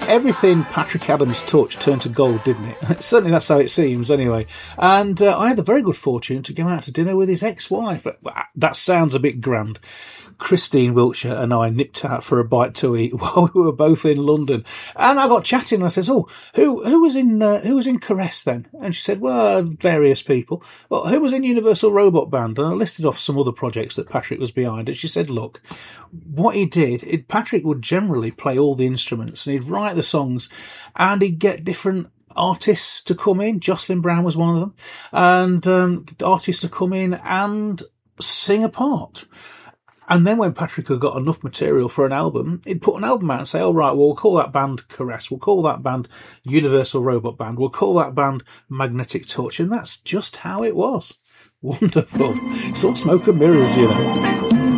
everything Patrick Adams touched turned to gold, didn't it? Certainly that's how it seems, anyway. And I had the very good fortune to go out to dinner with his ex-wife. That sounds a bit grand. Christine Wiltshire and I nipped out for a bite to eat while we were both in London. And I got chatting and I says, "Oh, who was in Caress then?" And she said, "Well, various people." "Well, who was in Universal Robot Band?" And I listed off some other projects that Patrick was behind. And she said, "Look, what he did, Patrick would generally play all the instruments and he'd write the songs and he'd get different artists to come in." Jocelyn Brown was one of them. And artists to come in and sing a part. And then when Patrick had got enough material for an album, he'd put an album out and say, "All right, well, we'll call that band Caress. We'll call that band Universal Robot Band. We'll call that band Magnetic Touch." And that's just how it was. Wonderful. It's all smoke and mirrors, you know.